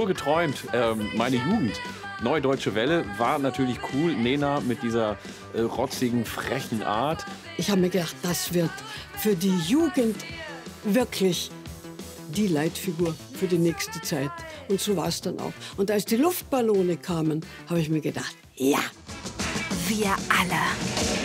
nur geträumt. Meine Jugend. Neue Deutsche Welle war natürlich cool. Nena mit dieser rotzigen, frechen Art. Ich habe mir gedacht, das wird für die Jugend wirklich die Leitfigur für die nächste Zeit. Und so war es dann auch. Und als die Luftballone kamen, habe ich mir gedacht, ja. Wir alle.